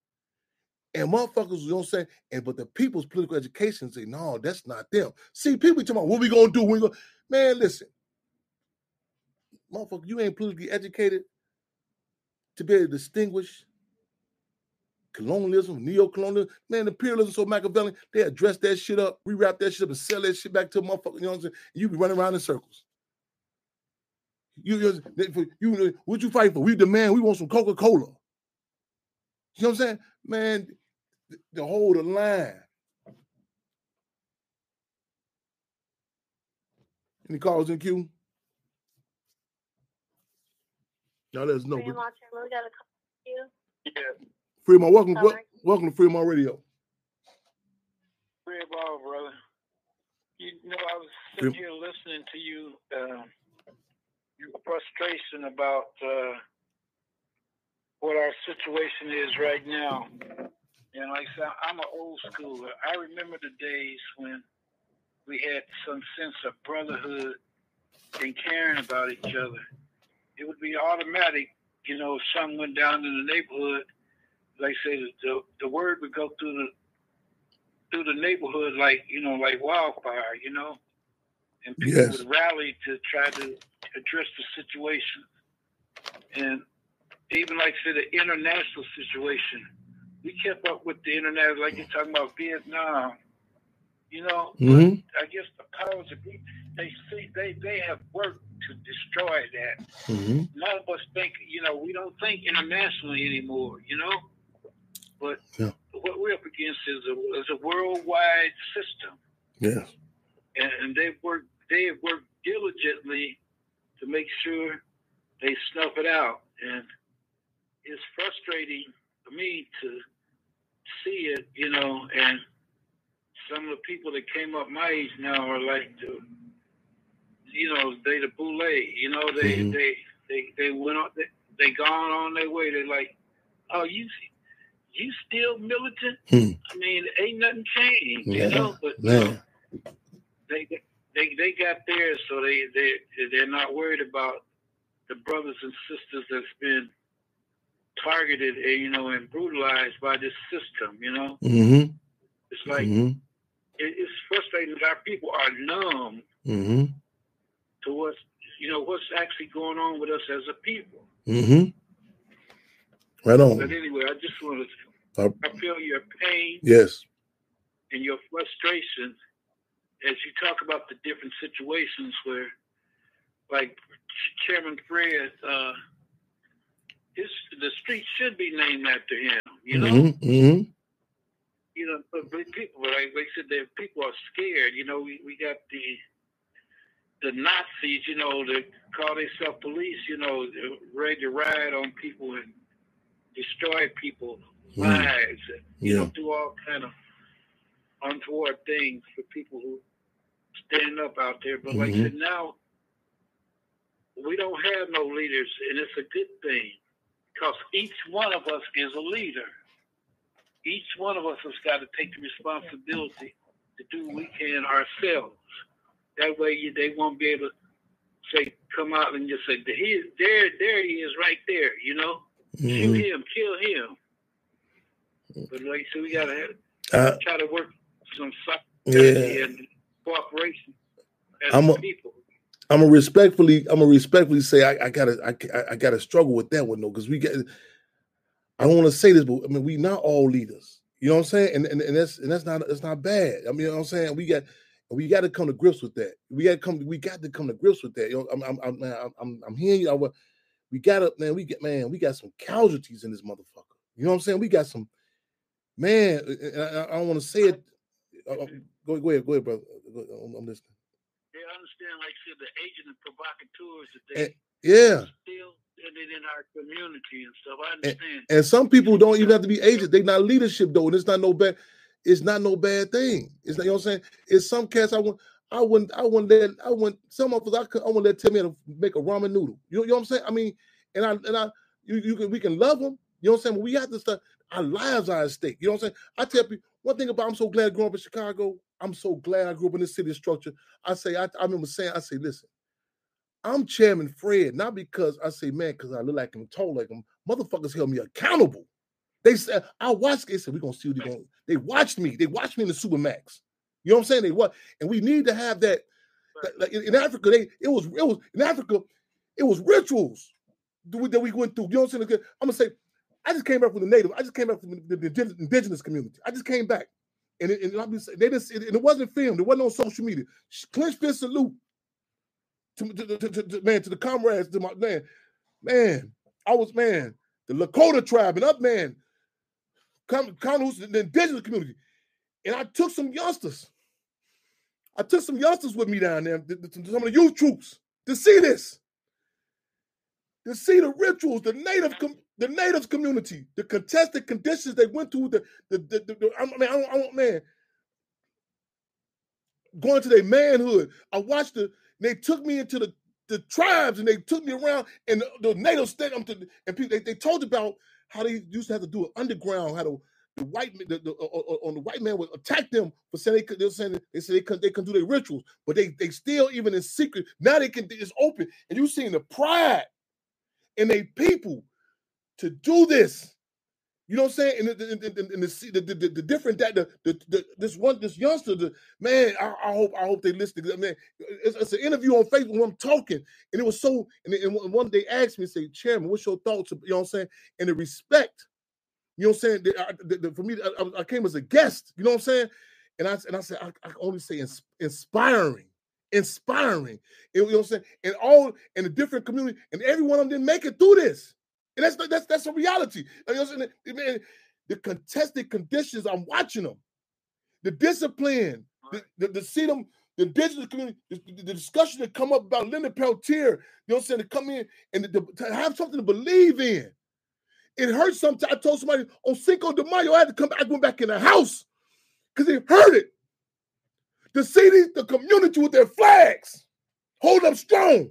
And motherfuckers, you know what I'm saying? And but the people's political education say, no, that's not them. See, people talking about what we gonna do? We gonna man, listen, motherfucker, you ain't politically educated to be able to distinguish colonialism, neo-colonialism. Man, imperialism so Machiavellian, they address that shit up, rewrap that shit up, and sell that shit back to a motherfucker. You know what I'm saying? And you be running around in circles. You, you, you, what you fight for? We demand, we want some Coca-Cola. You know what I'm saying? Man, to hold the line. Any calls in queue? Now let us know. Fremont, we got a call you. Yeah. Fremont, welcome, wel- welcome to Fremont Radio. Fremont, brother. You know, I was sitting here listening to you, uh, your frustration about uh, what our situation is right now. And like I said, I'm an old schooler. I remember the days when we had some sense of brotherhood and caring about each other. It would be automatic, you know, if something went down in the neighborhood, like say the, the the word would go through the through the neighborhood like, you know, like wildfire, you know, and people yes. would rally to try to address the situation. And even like say the international situation, we kept up with the internet, like you're talking about Vietnam, you know. Mm-hmm. But I guess the powers that be, they see they they have worked to destroy that. Mm-hmm. None of us think, you know, we don't think internationally anymore, you know. But yeah. what we're up against is a, is a worldwide system. Yes. And, and they've worked, they have worked diligently to make sure they snuff it out. And it's frustrating for me to see it, you know, and some of the people that came up my age now are like the, you know, they the boule, you know, they, mm-hmm. they, they, they went on, they, they gone on their way. They're like, oh, you you still militant? Hmm. I mean, ain't nothing changed, yeah. you know. But Man. You know, they they they got there, so they they they're not worried about the brothers and sisters that's been targeted, you know, and brutalized by this system, you know. Mm-hmm. It's like mm-hmm. it, it's frustrating that our people are numb mm-hmm. to what's you know what's actually going on with us as a people. Mm-hmm. Right on. But anyway, I just want to, Uh, I feel your pain yes. and your frustration as you talk about the different situations where, like Chairman Fred, uh, his the street should be named after him. You know. Mm-hmm. Mm-hmm. You know, but people, like they said, that people are scared. You know, we, we got the the Nazis, you know, that call themselves police, you know, ready to ride on people and destroy people's mm. lives, and, you yeah. know, do all kind of untoward things for people who stand up out there. But mm-hmm. like I said, now we don't have no leaders, and it's a good thing because each one of us is a leader. Each one of us has got to take the responsibility to do what we can ourselves. That way, you, they won't be able to say, come out and just say, he, there, there he is, right there. You know, mm-hmm. shoot him, kill him. But like so, we gotta have, uh, try to work some solidarity yeah. and cooperation as I'm a, people. I'm a respectfully, I'm gonna respectfully say I, I gotta, I, I gotta struggle with that one though, because we get. I don't want to say this, but I mean, we not all leaders. You know what I'm saying? And and, and that's and that's not that's not bad. I mean, you know what I'm saying? We got we got to come to grips with that. We got to come we got to come to grips with that. You know, I'm I'm I'm I'm, I'm, I'm hearing you. I, we got to man. We get man. We got some casualties in this motherfucker. You know what I'm saying? We got some man. I, I don't want to say it. Uh, go go ahead, go ahead, brother. I'm, I'm listening. Yeah, I understand. Like I said, the agent and provocateurs that they and, yeah. still in our community and stuff. I understand. And, and some people don't even have to be agents. They not leadership though, and it's not no bad. It's not no bad thing. It's not, you know what I'm saying. It's some cats I want. I wouldn't. I wouldn't let. I wouldn't. Some of us. I could. I wouldn't let tell me how to make a ramen noodle. You know, you know what I'm saying. I mean, and I and I. You, you can. We can love them. You know what I'm saying. But we have to start. Our lives are at stake. You know what I'm saying. I tell people one thing about. I'm so glad growing up in Chicago. I'm so glad I grew up in this city structure. I say. I, I remember saying. I say, listen. I'm Chairman Fred, not because I say, man, because I look like him, tall like him. Motherfuckers held me accountable. They said, I watched, they said, we're going to see what they're going to. They watched me. They watched me in the Supermax. You know what I'm saying? They what? And we need to have that. Like in Africa, they it was, it was, in Africa, it was rituals that we, that we went through. You know what I'm saying? I'm going to say, I just came back from the native. I just came back from the, the, the indigenous community. I just came back. And it, and, and they didn't, and it wasn't filmed. It wasn't on social media. Clinch fist salute. To, to, to, to, to, man, to the comrades, to my man, man, I was man, the Lakota tribe and up man, come, come the indigenous community, and I took some youngsters. I took some youngsters with me down there, to, to, to some of the youth troops, to see this, to see the rituals, the native, com, the natives community, the contested conditions they went through. The, the, the, the, the I mean, I, I, man, going to their manhood. I watched the. They took me into the, the tribes and they took me around and the, the natives stand up to and people they, they told about how they used to have to do it underground, how the, the white the, the, uh, on the white man would attack them for saying they could they were saying they said they couldn't they couldn't do their rituals, but they they still even in secret now they can it's open and you seeing the pride in their people to do this. You know what I'm saying? And the, the, the, the, the, the different that the, the, the this one this youngster, the, man, I, I hope I hope they listen. Man, it's, it's an interview on Facebook when I'm talking, and it was so. And, and one day they asked me, say, Chairman, what's your thoughts? You know what I'm saying? And the respect, you know what I'm saying? The, I, the, the, for me, I, I came as a guest. You know what I'm saying? And I and I said I, I can only say ins, inspiring, inspiring. You know what I'm saying? And all in the different community, and every one of them didn't make it through this. And that's that's that's a reality. You know what I'm saying? Man, the contested conditions, I'm watching them. The discipline, the, the, the see them, the indigenous community, the, the, the discussion that come up about Leonard Peltier, you know what I'm saying, to come in and the, to have something to believe in. It hurts sometimes. I told somebody on Cinco de Mayo, I had to come back, I went back in the house because it hurt it. To see these, the community with their flags, hold up strong.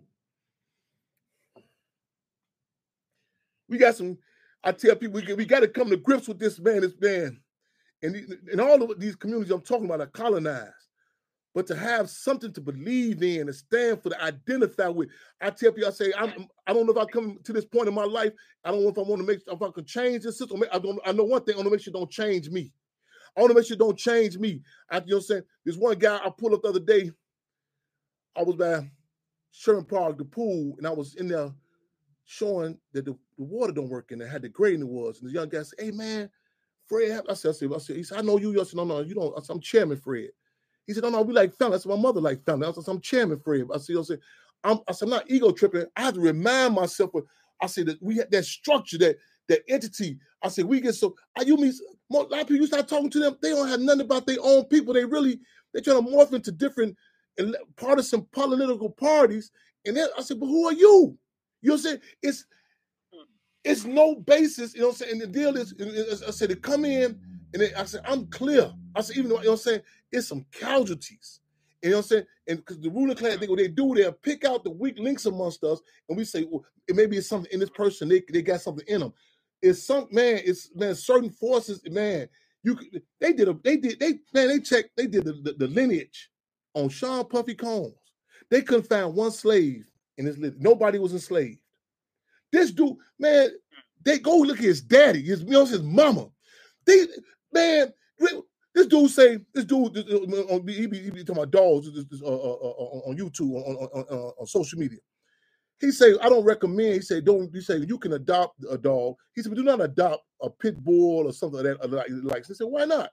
We got some, I tell people, we, we got to come to grips with this man, this man. And, and all of these communities I'm talking about are colonized. But to have something to believe in and stand for, to identify with. I tell people, I say, I'm, I don't know if I come to this point in my life, I don't know if I want to make, if I can change this system. I don't. I know one thing, I want to make sure it don't change me. I want to make sure it don't change me. I, you know what I'm saying? There's one guy I pulled up the other day. I was by Sherman Park, the pool, and I was in there showing that the, the water don't work in there, had the grading was. And the young guy said, hey, man, Fred, I said, I said, I said, he said, I know you. I said, no, no, you don't. I said, I'm Chairman Fred. He said, no, no, we like family. I said, my mother like family. I said, I'm Chairman Fred. I said, I said, I'm, I said, I'm not ego tripping. I have to remind myself of, I said, that we had that structure, that that entity. I said, we get so, I, you mean, a lot of people, you start talking to them, they don't have nothing about their own people. They really, they're trying to morph into different partisan political parties. And then I said, but who are you? You know what I'm saying? It's, it's no basis, you know what I'm saying? And the deal is, I said, to come in, and then I said, I'm clear. I said, even though, you know what I'm saying, it's some casualties. You know what I'm saying? And because the ruling class, they, what they do, they'll pick out the weak links amongst us, and we say, well, it maybe it's something in this person, they, they got something in them. It's some, man, it's, man, certain forces, man, you they did, a, they did, they, man, they checked, they did the, the, the lineage on Sean Puffy Combs. They couldn't find one slave in his lineage. Nobody was enslaved. This dude, man, they go look at his daddy, his, you know, his mama. They, man, this dude say, this dude, this, uh, he, be, he be talking about dogs this, this, uh, uh, uh, on YouTube, on, on, on, on social media. He say, I don't recommend, he said, don't, he said, you can adopt a dog. He said, but do not adopt a pit bull or something like that. Like, he said, why not?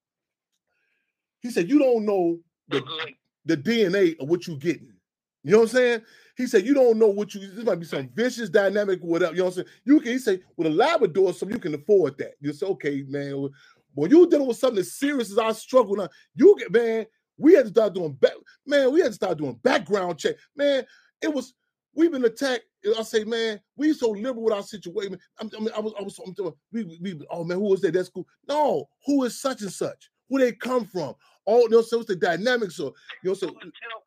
He said, you don't know the, the D N A of what you're getting. You know what I'm saying? He said, you don't know what you, this might be some vicious dynamic or whatever. You know what I'm saying? You can, he said, with a Labrador or something, you can afford that. You say, okay, man, when you're dealing with something as serious as our struggle now, you get, man, we had to start doing, back, man, we had to start doing background check. Man, it was, we've been attacked. I say, man, we so liberal with our situation. I mean, I was, I was, I'm talking, we, we, oh man, who was that? That's cool. No, who is such and such? Who they come from? All, you know, so it's the dynamics. So, you know, so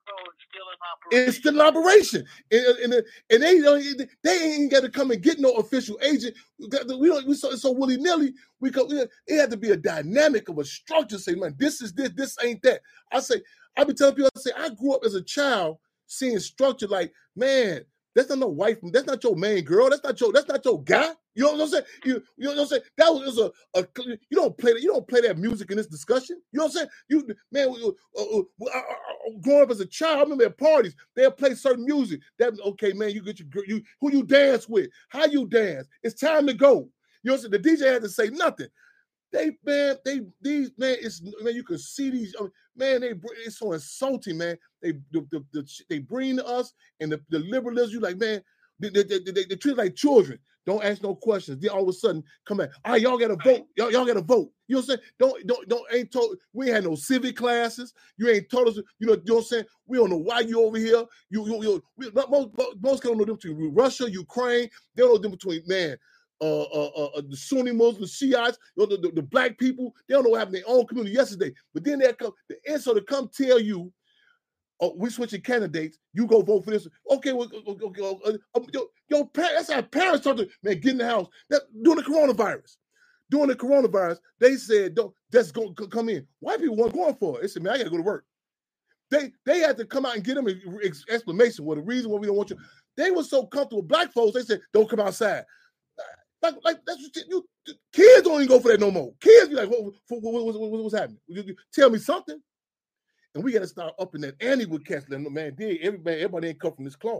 it's still in operation, and, and, and they don't, they ain't got to come and get no official agent. We don't, we so, so willy nilly. We go. It had to be a dynamic of a structure. Say, man, this is this, this ain't that. I say, I be telling people, I say, I grew up as a child seeing structure like, man, that's not no wife. That's not your main girl. That's not your. That's not your guy. You know what I'm saying? You, you know what I'm saying? That was a, a. You don't play that. You don't play that music in this discussion. You know what I'm saying? You man, uh, uh, uh, growing up as a child, I remember at parties they'll play certain music. That okay, man. You get your you who you dance with, how you dance. It's time to go. You know what I'm saying? The D J had to say nothing. They man, they these man, it's man. You can see these I mean, man. They it's so insulting, man. They the, the, the, they bring to us and the, the liberalism. You like, man, they, they, they, they, they treat like children. Don't ask no questions. Then all of a sudden come back. All right, y'all got to vote. Y'all, y'all got to vote. You know what I'm saying? Don't don't don't ain't told. We ain't had no civic classes. You ain't told us. You know, you know what I'm saying? We don't know why you over here. You you you. We, most most don't know them between Russia, Ukraine. They don't know them between man. Uh, uh, uh, the Sunni Muslims, Shiites, you know, the, the, the black people, they don't know what happened in their own community yesterday. But then they come the insult to come tell you, oh, we switching candidates, you go vote for this. Okay, well, okay, uh, uh, your, your parents, that's how parents talk to, man, get in the house. That, during the coronavirus, during the coronavirus, they said, don't, just go come in. White people weren't going for it. They said, man, I got to go to work. They they had to come out and get them an explanation. Well, the reason why we don't want you, they were so comfortable. Black folks, they said, don't come outside. Like, like that's what you, kids don't even go for that no more. Kids be like, what, what, what, what, what what's happening? Tell me something. And we got to start upping that ante with cats. Man, did everybody, everybody ain't come from this cloth.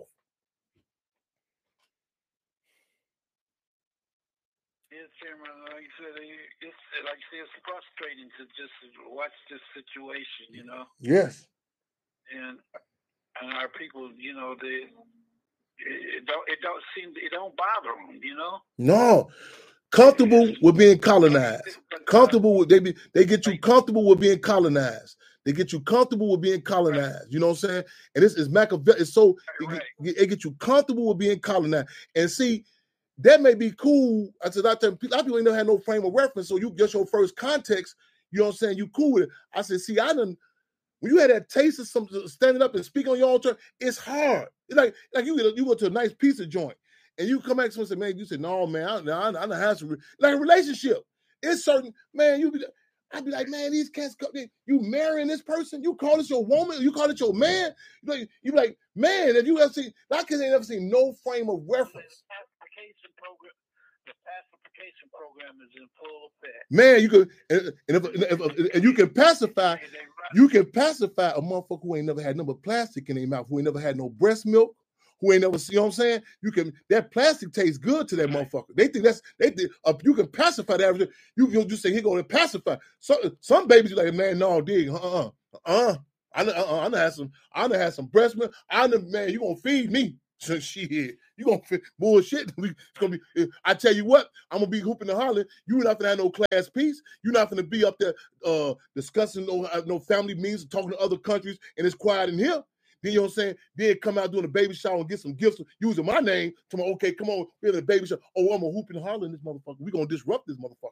Yes, Chairman. Like you said, it's like you said, it's frustrating to just watch this situation. You know. Yes. And and our people, you know, they. It don't. It don't seem. It don't bother them, you know. No, comfortable with being colonized. Comfortable with they be. They get you comfortable with being colonized. They get you comfortable with being colonized. You know what I'm saying? And this is Machiavelli. It's so it, it, it get you comfortable with being colonized. And see, that may be cool. I said, a lot of people ain't never had no frame of reference. So you get your first context. You know what I'm saying? You cool with it. I said, see, I done. When you had that taste of something, standing up and speaking on your own turn, it's hard. It's like like you you go to a nice pizza joint and you come back to someone and say, man, you say, no, man, I, I, I don't have some like a relationship. It's certain, man, you be I'd be like, man, these cats, you marrying this person, you call this your woman, you call it your man. You like, you be like, man, if you ever seen, that kid ain't ever seen no frame of reference. Pacification program, the pacification program is in full effect. Man, you could, and, and, if, if, if, and you can pacify, you can pacify a motherfucker who ain't never had no plastic in their mouth, who ain't never had no breast milk, who ain't never seen, you know what I'm saying? You can, that plastic tastes good to that motherfucker. They think that's, they think, uh, you can pacify that. You can just say, here go to pacify. So, some babies are like, man, no, dig, uh-uh, uh-uh. I know, uh-uh, I know had some, I know had some breast milk. I know, man, you gonna feed me. So shit, you gonna feed bullshit. It's gonna be. I tell you what, I'm gonna be hooping and hollering. You not gonna have no class peace. You're not gonna be up there uh, discussing no no family meetings, talking to other countries, and it's quiet in here. Then you know what I'm saying? Then come out doing a baby shower and get some gifts using my name. To my okay, come on, we're in a baby shower. Oh, I'm gonna hoop and holler in this motherfucker. We gonna disrupt this motherfucker.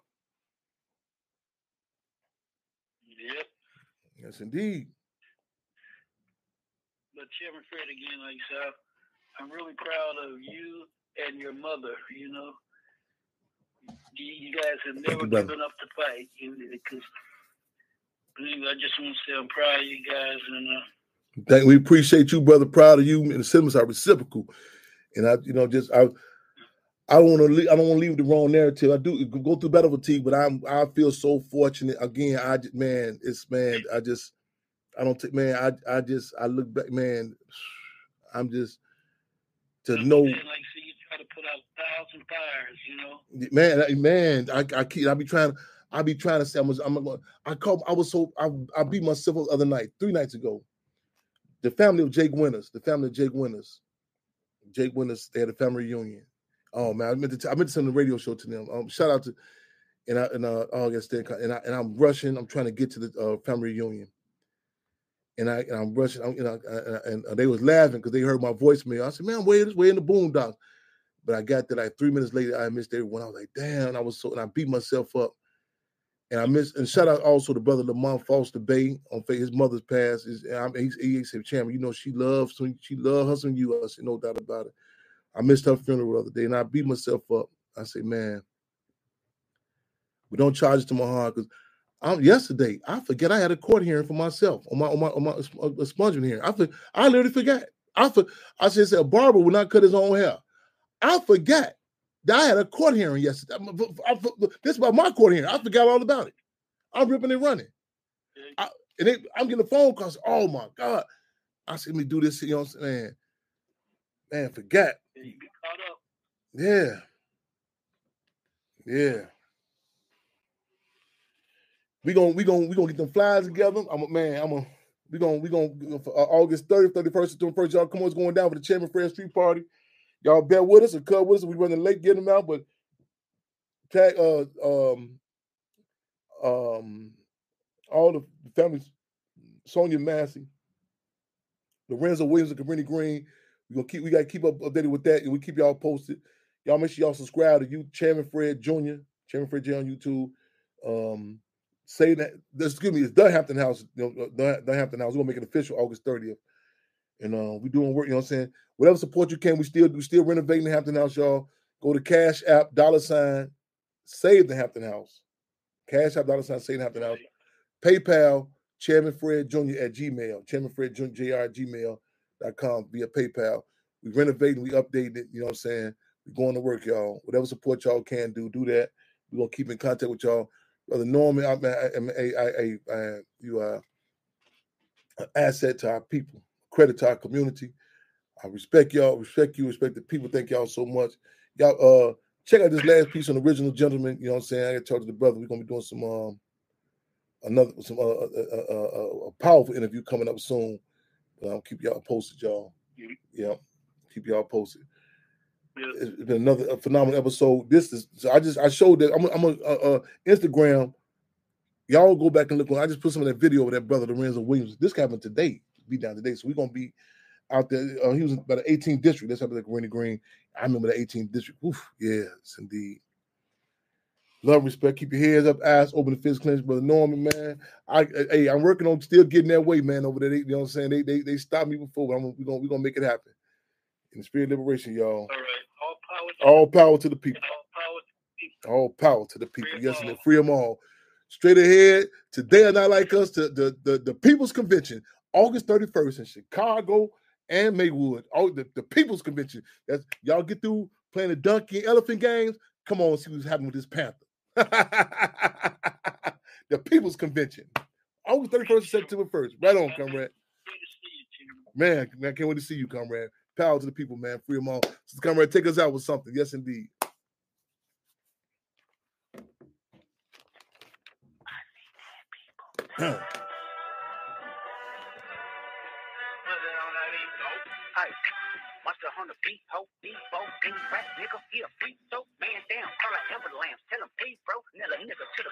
Yep. Yes, indeed. But Chairman Fred, again, like I said, I'm really proud of you and your mother. You know, you, you guys have never you, given up the fight. Because I just want to say I'm proud of you guys. And uh, Thank, we appreciate you, brother. Proud of you, and the sentiments are reciprocal. And I, you know, just I, I want to, I don't want to leave the wrong narrative. I do go through battle fatigue, but I'm, I feel so fortunate. Again, I just, man, it's man, I just, I don't take, man, I, I just, I look back, man. I'm just to know. Like, see, you try to put out a thousand fires, you know. Man, man, I, I keep, I be trying, I be trying to say, I was, I'm, I called, I was so, I, I beat myself the other night, three nights ago. The family of Jake Winters, the family of Jake Winters, Jake Winters, they had a family reunion. Oh man, I meant to, t- I meant to send the radio show to them. Um, shout out to, and I, and uh, oh, I guess they, and I, and I'm rushing. I'm trying to get to the uh, family reunion. And I and I'm rushing, I'm, you know, and, and they was laughing because they heard my voicemail. I said, "Man, I'm way this way in the boondocks." But I got there like three minutes later. I missed everyone. I was like, "Damn!" And I was so, and I beat myself up. And I missed. And shout out also to brother Lamont Foster Bay on his mother's passed. Is he, he said, "Chairman, you know she loves she loved her some you." I said, "No doubt about it." I missed her funeral the other day, and I beat myself up. I said, "Man, we don't charge it to my heart because." Um, yesterday, I forget I had a court hearing for myself on my on my on my expungement hearing. I for, I literally forgot. I for, I said, said a barber would not cut his own hair. I forgot that I had a court hearing yesterday. I, I, this is about my court hearing. I forgot all about it. I'm ripping and running. I, and they, I'm getting a phone call. Oh my God! I said, let me do this. You know what I'm saying? Man, forgot. You get caught up. Yeah. Yeah. We gonna we gonna we gonna get them flyers together. I'm a man. I'm a we gonna we gonna for uh, August thirtieth, thirty-first, twenty-first. Y'all come on, it's going down for the Chairman Fred Street Party. Y'all bear with us or cut with us. We running late getting them out, but tag uh um um all the families, Sonia Massey, Lorenzo Williams, and Cabrini Green. We gonna keep we gotta keep up updated with that, and we keep y'all posted. Y'all make sure y'all subscribe to you, Chairman Fred Junior, Chairman Fred J on YouTube. Um. Say that, excuse me, it's the Hampton House, you know, the, the Hampton House. We're gonna make it official August thirtieth. And uh, we're doing work, you know what I'm saying? Whatever support you can, we still we still renovating the Hampton House, y'all. Go to Cash App, dollar sign, save the Hampton House. Cash App, dollar sign, save the Hampton House. PayPal, Chairman Fred Junior at Gmail. Chairman Fred Junior J R at gmail dot com via PayPal. We renovating, we updating it, you know what I'm saying? We're going to work, y'all. Whatever support y'all can do, do that. We're gonna keep in contact with y'all. Brother Norman, I, I, I, I, I, you are an asset to our people, credit to our community. I respect y'all, respect you, respect the people. Thank y'all so much. Y'all, uh, check out this last piece on Original Gentleman. You know what I'm saying? I got to talk to the brother. We're gonna be doing some, um, another, some, uh, uh, uh, uh, a powerful interview coming up soon. But I'll keep y'all posted, y'all. Yeah, keep y'all posted. It's been another a phenomenal episode. This is so I just I showed that I'm I'm on uh, uh, Instagram. Y'all go back and look. I just put some of that video of that brother Lorenzo Williams. This happened today. Be down today, so we're gonna be out there. Uh, he was by the eighteenth district. That's happened like Rennie Green. I remember the eighteenth district. Oof, yes, indeed. Love, respect. Keep your heads up, eyes open. The fist clenched, brother Norman, man. I hey, I'm working on still getting that way, man. Over there, they, you know what I'm saying? They they they stopped me before. But I'm, we're gonna we're gonna make it happen. In the spirit of liberation, y'all. All right. All power to, all power to the people. All power to the people. All power to the people. Free yes, and free them all. Straight ahead. Today are not like us. To the, the, the People's Convention, August thirty-first in Chicago and Maywood. Oh, the, the People's Convention. That's y'all get through playing the donkey and elephant games. Come on, see what's happening with this panther. The People's Convention, August thirty-first, September first. Right on, comrade. Man, man, I can't wait to see you, comrade. Power to the people, man. Free them all. So come right, take us out with something. Yes, indeed. Huh. Hey, watch the hundred beat, ho, beat, bo, beat, rap, nigga, yeah, free